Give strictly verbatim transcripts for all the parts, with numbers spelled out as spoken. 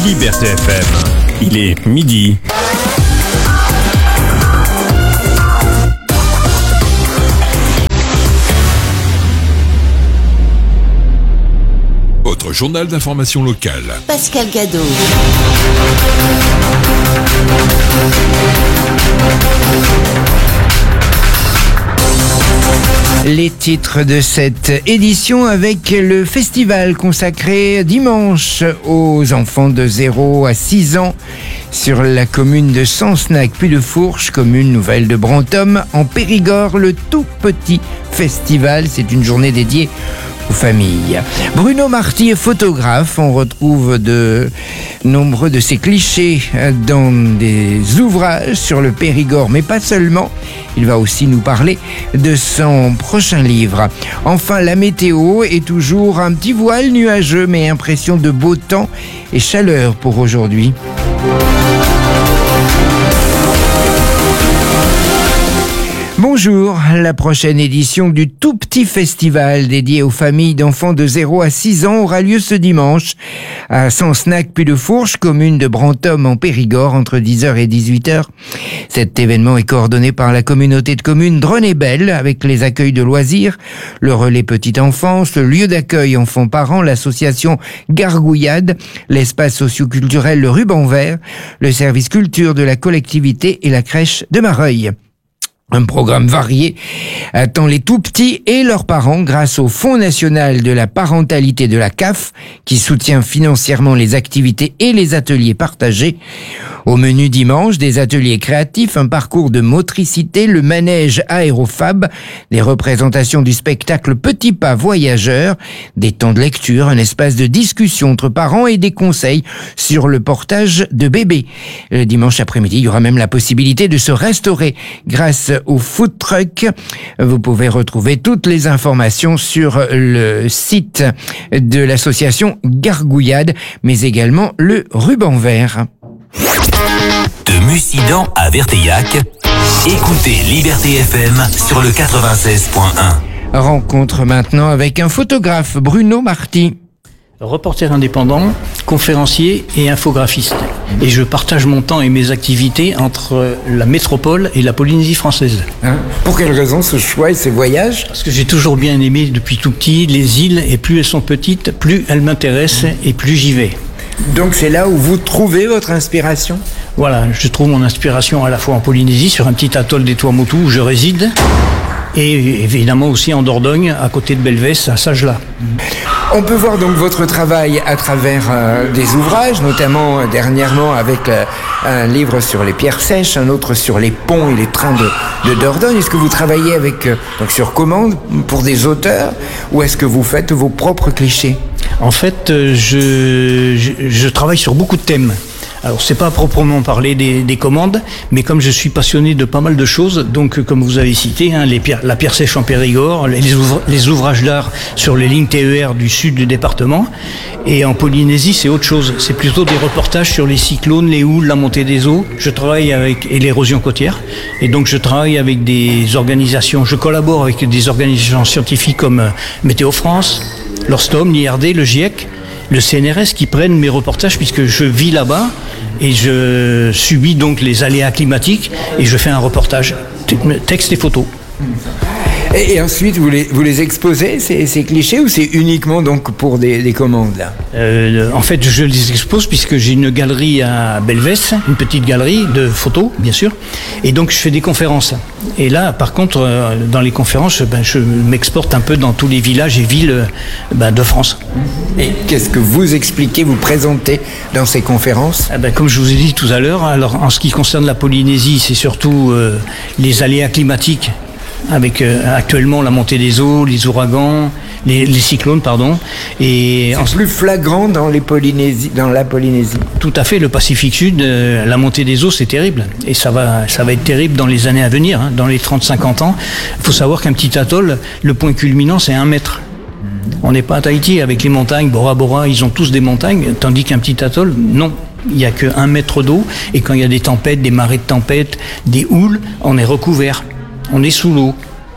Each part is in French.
Liberté F M. Il est midi. Votre journal d'information locale. Pascal Cadeau. Les titres de cette édition avec le festival consacré dimanche aux enfants de zéro à six ans sur la commune de Sansnac puis de Fourches, commune nouvelle de Brantôme en Périgord. Le tout petit festival, c'est une journée dédiée aux familles. Bruno Marty est photographe. On retrouve de nombreux de ses clichés dans des ouvrages sur le Périgord, mais pas seulement. Il va aussi nous parler de son prochain livre. Enfin, la météo est toujours un petit voile nuageux, mais impression de beau temps et chaleur pour aujourd'hui. Bonjour, la prochaine édition du Tout Petit Festival dédié aux familles d'enfants de zéro à six ans aura lieu ce dimanche à Sansnac puis de Fourches, commune de Brantôme en Périgord, entre dix heures et dix-huit heures. Cet événement est coordonné par la communauté de communes Drône-et-Belle avec les accueils de loisirs, le relais petite enfance, le lieu d'accueil enfants-parents, l'association Gargouillade, l'espace socio-culturel Le Ruban Vert, le service culture de la collectivité et la crèche de Mareuil. Un programme varié attend les tout-petits et leurs parents grâce au Fonds national de la parentalité de la C A F qui soutient financièrement les activités et les ateliers partagés. Au menu dimanche, des ateliers créatifs, un parcours de motricité, le manège aérofab, des représentations du spectacle Petit Pas Voyageur, des temps de lecture, un espace de discussion entre parents et des conseils sur le portage de bébés. Le dimanche après-midi, il y aura même la possibilité de se restaurer grâce au food truck. Vous pouvez retrouver toutes les informations sur le site de l'association Gargouillade, mais également le Ruban Vert. De Mussidan à Verteillac, écoutez Liberté F M sur le quatre-vingt-seize point un. Rencontre maintenant avec un photographe, Bruno Marty. Reporter indépendant, conférencier et infographiste. Et je partage mon temps et mes activités entre la métropole et la Polynésie française. Hein ? Pour quelle raison ce choix et ces voyages ? Parce que j'ai toujours bien aimé depuis tout petit les îles, et plus elles sont petites, plus elles m'intéressent et plus j'y vais. Donc c'est là où vous trouvez votre inspiration ? Voilà, je trouve mon inspiration à la fois en Polynésie, sur un petit atoll des Tuamotu où je réside, et évidemment aussi en Dordogne, à côté de Belvès, à Sajla. On peut voir donc votre travail à travers euh, des ouvrages, notamment euh, dernièrement avec euh, un livre sur les pierres sèches, un autre sur les ponts et les trains de, de Dordogne. Est-ce que vous travaillez avec, euh, donc sur commande pour des auteurs, ou est-ce que vous faites vos propres clichés ? En fait, euh, je, je, je travaille sur beaucoup de thèmes. Alors, c'est pas proprement parler des, des commandes, mais comme je suis passionné de pas mal de choses, donc comme vous avez cité, hein, les pierres, la pierre sèche en Périgord, les, ouvra, les ouvrages d'art sur les lignes T E R du sud du département, et en Polynésie, c'est autre chose. C'est plutôt des reportages sur les cyclones, les houles, la montée des eaux. Je travaille avec et l'érosion côtière, et donc je travaille avec des organisations. Je collabore avec des organisations scientifiques comme Météo France, l'Orstom, l'I R D, le GIEC, le C N R S qui prennent mes reportages puisque je vis là-bas et je subis donc les aléas climatiques et je fais un reportage, texte et photo. Et, et ensuite, vous les, vous les exposez, ces, ces clichés, ou c'est uniquement donc pour des, des commandes là ? euh, En fait, je les expose puisque j'ai une galerie à Belvès, une petite galerie de photos, bien sûr, et donc je fais des conférences. Et là, par contre, euh, dans les conférences, ben, je m'exporte un peu dans tous les villages et villes ben, de France. Et qu'est-ce que vous expliquez, vous présentez dans ces conférences ? eh ben, Comme je vous ai dit tout à l'heure, alors en ce qui concerne la Polynésie, c'est surtout euh, les aléas climatiques, avec euh, actuellement la montée des eaux, les ouragans, les, les cyclones, pardon. Et c'est en... plus flagrant dans, les Polynésie, dans la Polynésie. Tout à fait, le Pacifique Sud, euh, la montée des eaux, c'est terrible. Et ça va, ça va être terrible dans les années à venir, hein, dans les trente à cinquante ans. Il faut savoir qu'un petit atoll, le point culminant, c'est un mètre. On n'est pas à Tahiti avec les montagnes, Bora Bora, ils ont tous des montagnes, tandis qu'un petit atoll, non. Il n'y a qu'un mètre d'eau, et quand il y a des tempêtes, des marées de tempêtes, des houles, on est recouvert. On est sous l'eau.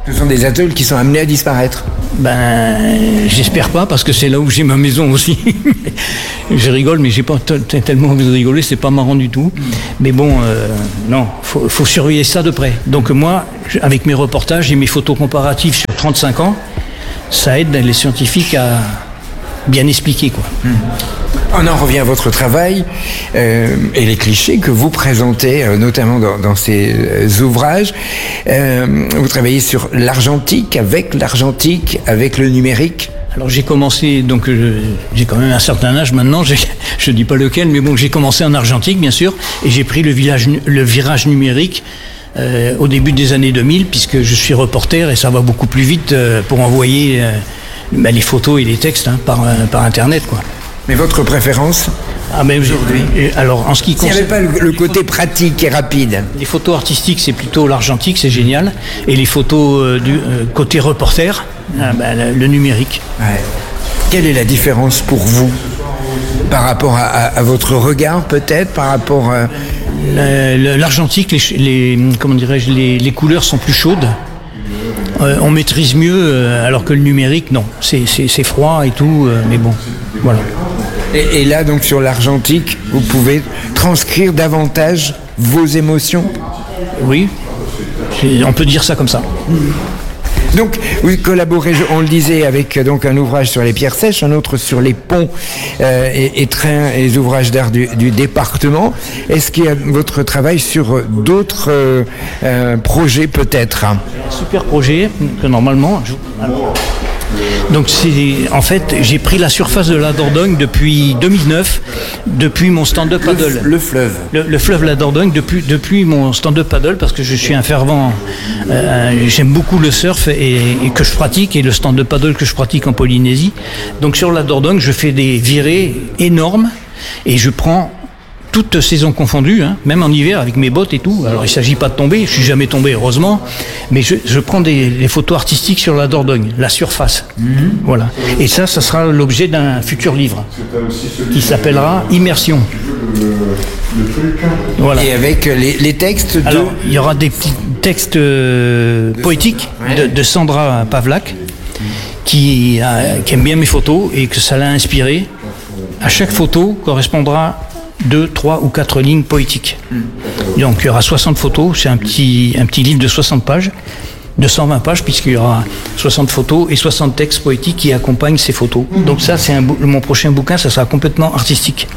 Ce sont des atolls qui sont amenés à disparaître. Ben, j'espère pas, parce que c'est là où j'ai ma maison aussi. Je rigole, mais j'ai pas t- tellement envie de rigoler, c'est pas marrant du tout. Mais bon, euh, non, faut, faut surveiller ça de près. Donc moi, avec mes reportages et mes photos comparatives sur trente-cinq ans, ça aide les scientifiques à bien expliquer, quoi. Mmh. On en revient à votre travail euh, et les clichés que vous présentez, euh, notamment dans, dans ces euh, ouvrages. Euh, vous travaillez sur l'argentique, avec l'argentique, avec le numérique. Alors j'ai commencé, donc euh, j'ai quand même un certain âge maintenant, j'ai, je ne dis pas lequel, mais bon, j'ai commencé en argentique, bien sûr, et j'ai pris le, village, le virage numérique euh, au début des années deux mille, puisque je suis reporter et ça va beaucoup plus vite euh, pour envoyer euh, ben, les photos et les textes hein, par, euh, par Internet, quoi. Mais votre préférence ah ben aujourd'hui. Alors en ce qui concerne, s'il n'y avait pas le, le côté pratique et rapide. Les photos artistiques, c'est plutôt l'argentique, c'est génial, et les photos euh, du euh, côté reporter, ah ben, le, le numérique. Ouais. Quelle est la différence pour vous par rapport à, à, à votre regard peut-être, par rapport à... Le, l'argentique, les, les comment dirais-je, les, les couleurs sont plus chaudes. Euh, on maîtrise mieux, euh, alors que le numérique, non, c'est, c'est, c'est froid et tout, euh, mais bon, voilà. Et, et là, donc, sur l'argentique, vous pouvez transcrire davantage vos émotions ? Oui, on peut dire ça comme ça. Donc, vous collaborez, on le disait, avec donc un ouvrage sur les pierres sèches, un autre sur les ponts euh, et, et trains et les ouvrages d'art du, du département. Est-ce qu'il y a votre travail sur d'autres euh, euh, projets peut-être ? Super projet que normalement... Je... Donc c'est, en fait, j'ai pris la surface de la Dordogne depuis deux mille neuf, depuis mon stand-up paddle. Le, le fleuve. Le, le fleuve la Dordogne, depuis, depuis mon stand-up paddle, parce que je suis un fervent, euh, j'aime beaucoup le surf et, et que je pratique, et le stand-up paddle que je pratique en Polynésie. Donc sur la Dordogne, je fais des virées énormes, et je prends... toutes saisons confondues, hein, même en hiver avec mes bottes et tout. Alors il ne s'agit pas de tomber, je suis jamais tombé heureusement, mais je, je prends des, des photos artistiques sur la Dordogne, la surface. Mm-hmm. Voilà. Et ça, ça sera l'objet d'un futur livre qui s'appellera Immersion. Voilà. Et avec les, les textes de... Alors, il y aura des petits textes euh, poétiques de, de Sandra Pavlak qui, a, qui aime bien mes photos et que ça l'a inspiré. À chaque photo correspondra deux, trois ou quatre lignes poétiques. Donc il y aura soixante photos, c'est un petit, un petit livre de soixante pages, de cent vingt pages, puisqu'il y aura soixante photos et soixante textes poétiques qui accompagnent ces photos. Donc ça, c'est un, mon prochain bouquin, ça sera complètement artistique.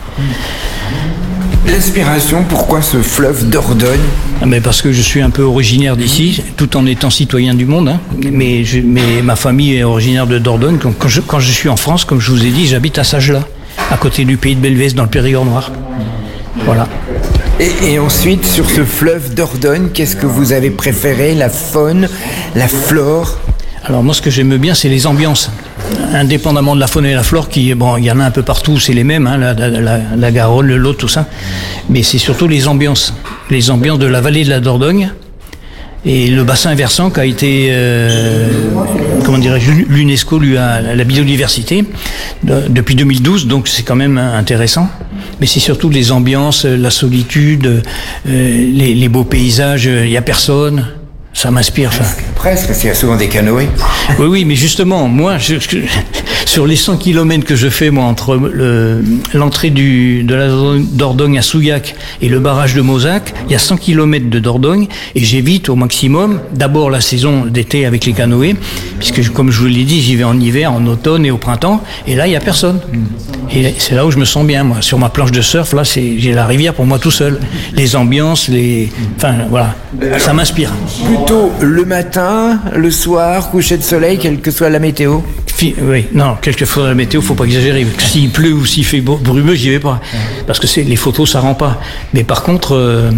L'inspiration, pourquoi ce fleuve Dordogne ? Ah mais parce que je suis un peu originaire d'ici, tout en étant citoyen du monde, hein. mais, je, mais ma famille est originaire de Dordogne. Quand je, quand je suis en France, comme je vous ai dit, j'habite à Sagellas, à côté du pays de Belvès, dans le Périgord noir. Voilà. Et, et ensuite, sur ce fleuve Dordogne, qu'est-ce que vous avez préféré ? La faune, la flore ? Alors moi, ce que j'aime bien, c'est les ambiances. Indépendamment de la faune et la flore, qui, bon, il y en a un peu partout, c'est les mêmes, hein, la, la, la, la Garonne, le Lot, tout ça. Mais c'est surtout les ambiances. Les ambiances de la vallée de la Dordogne. Et le bassin versant qui a été, euh, comment dirais-je, l'UNESCO lui a la biodiversité de, depuis deux mille douze, donc c'est quand même intéressant. Mais c'est surtout les ambiances, la solitude, euh, les, les beaux paysages, il n'y a personne. Ça m'inspire. Ça. Presque, parce qu'il y a souvent des canoës. Oui, oui, mais justement, moi, je, je, sur les cent kilomètres que je fais, moi, entre le, l'entrée du, de la Dordogne à Souillac et le barrage de Mozac, il y a cent kilomètres de Dordogne, et j'évite au maximum, d'abord la saison d'été avec les canoës, puisque, comme je vous l'ai dit, j'y vais en hiver, en automne et au printemps, et là, il n'y a personne. Et c'est là où je me sens bien, moi. Sur ma planche de surf, là, c'est, j'ai la rivière pour moi tout seul. Les ambiances, les... Enfin, voilà. Alors, ça m'inspire. Plutôt le matin, le soir, coucher de soleil, quelle que soit la météo. Oui, non, quelquefois la météo, faut pas exagérer. S'il pleut ou s'il fait brumeux, j'y vais pas. Parce que c'est, les photos, ça rend pas. Mais par contre, euh,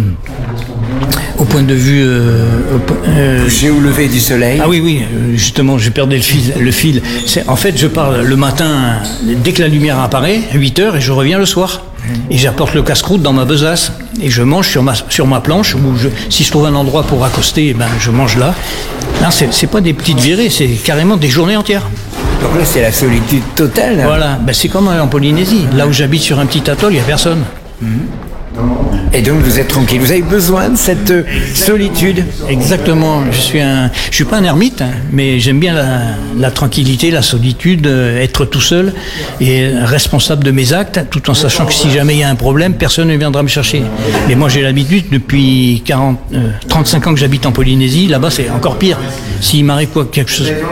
au point de vue... Euh, euh, coucher ou lever du soleil. Ah oui, oui, justement, j'ai perdu le fil. Le fil. C'est, en fait, je pars le matin, dès que la lumière apparaît, à huit heures, et je reviens le soir. Et j'apporte le casse-croûte dans ma besace et je mange sur ma, sur ma planche, où je, si je trouve un endroit pour accoster, ben je mange là. Là, c'est, c'est pas des petites virées, c'est carrément des journées entières. Donc là, c'est la solitude totale. Voilà, ben c'est comme en Polynésie. Là où j'habite sur un petit atoll, il n'y a personne. Mmh. Et donc vous êtes tranquille. Vous avez besoin de cette euh, solitude. Exactement. Je suis un, je suis pas un ermite, hein, mais j'aime bien la, la tranquillité, la solitude, euh, être tout seul et responsable de mes actes, tout en sachant que si jamais il y a un problème, personne ne viendra me chercher. Mais moi j'ai l'habitude depuis quarante, euh, trente-cinq ans que j'habite en Polynésie. Là-bas c'est encore pire. S'il m'arrive quoi quelque chose.